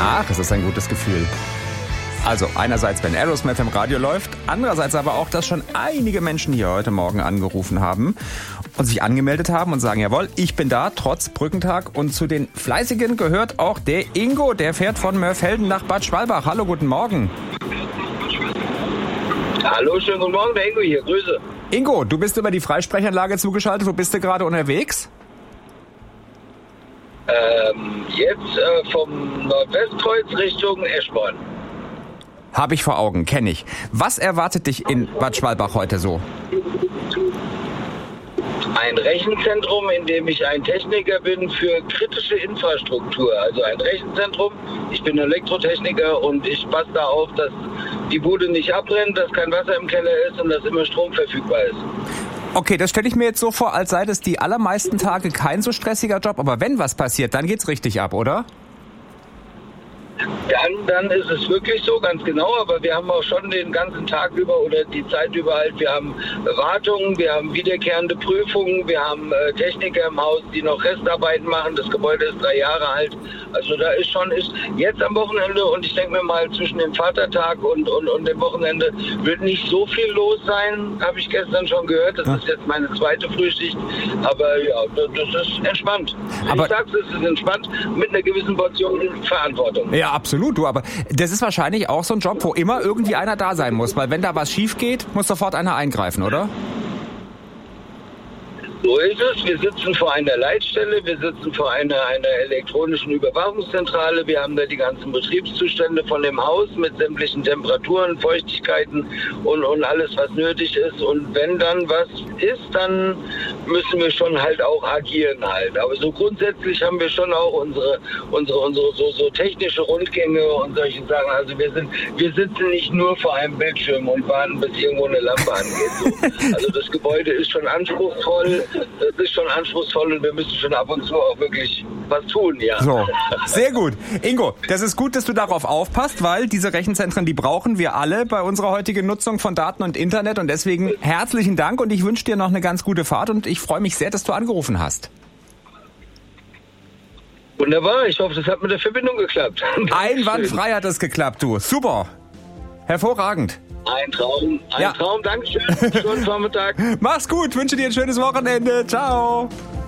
Ach, es ist ein gutes Gefühl. Also einerseits, wenn Aerosmith im Radio läuft, andererseits aber auch, dass schon einige Menschen hier heute Morgen angerufen haben und sich angemeldet haben und sagen, jawohl, ich bin da, trotz Brückentag. Und zu den Fleißigen gehört auch der Ingo, der fährt von Mörfelden nach Bad Schwalbach. Hallo, guten Morgen. Hallo, schönen guten Morgen, der Ingo hier, Grüße. Ingo, du bist über die Freisprechanlage zugeschaltet, wo bist du gerade unterwegs? Jetzt vom Nordwestkreuz Richtung Eschborn. Habe ich vor Augen, kenne ich. Was erwartet dich in Bad Schwalbach heute so? Ein Rechenzentrum, in dem ich ein Techniker bin für kritische Infrastruktur. Also ein Rechenzentrum, ich bin Elektrotechniker und ich passe da auf, dass die Bude nicht abbrennt, dass kein Wasser im Keller ist und dass immer Strom verfügbar ist. Okay, das stelle ich mir jetzt so vor, als sei das die allermeisten Tage kein so stressiger Job. Aber wenn was passiert, dann geht's richtig ab, oder? Dann ist es wirklich so, ganz genau, aber wir haben auch schon den ganzen Tag über oder die Zeit über halt, wir haben Wartungen, wir haben wiederkehrende Prüfungen, wir haben Techniker im Haus, die noch Restarbeiten machen, das Gebäude ist 3 Jahre alt, also da ist jetzt am Wochenende und ich denke mir mal zwischen dem Vatertag und dem Wochenende wird nicht so viel los sein, habe ich gestern schon gehört, das ist jetzt meine zweite Frühschicht, aber ja, das ist entspannt. Aber ich sag's, es ist entspannt mit einer gewissen Portion Verantwortung. Ja, absolut, du, aber das ist wahrscheinlich auch so ein Job, wo immer irgendwie einer da sein muss, weil wenn da was schief geht, muss sofort einer eingreifen, oder? So ist es. Wir sitzen vor einer Leitstelle, wir sitzen vor einer elektronischen Überwachungszentrale. Wir haben da die ganzen Betriebszustände von dem Haus mit sämtlichen Temperaturen, Feuchtigkeiten und alles, was nötig ist. Und wenn dann was ist, dann müssen wir schon halt auch agieren halt. Aber so grundsätzlich haben wir schon auch unsere so technische Rundgänge und solche Sachen. Also wir sitzen nicht nur vor einem Bildschirm und warten, bis irgendwo eine Lampe angeht. So. Also das Gebäude ist schon anspruchsvoll. Das ist schon anspruchsvoll und wir müssen schon ab und zu auch wirklich was tun, ja. So, sehr gut. Ingo, das ist gut, dass du darauf aufpasst, weil diese Rechenzentren, die brauchen wir alle bei unserer heutigen Nutzung von Daten und Internet und deswegen herzlichen Dank und ich wünsche dir noch eine ganz gute Fahrt und ich freue mich sehr, dass du angerufen hast. Wunderbar, ich hoffe, das hat mit der Verbindung geklappt. Einwandfrei hat es geklappt, du. Super. Hervorragend. Ein Traum, Dankeschön. Schönen Vormittag. Mach's gut, wünsche dir ein schönes Wochenende. Ciao.